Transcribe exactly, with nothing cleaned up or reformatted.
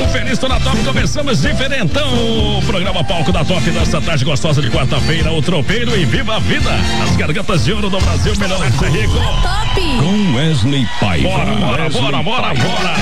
feliz, tô na top, começamos diferentão. O programa Palco da Top dessa tarde gostosa de quarta-feira, o tropeiro e viva a vida. As gargantas de ouro do Brasil, melhor rico. Top! Com Wesley Paiva. Bora, bora, bora, bora, bora.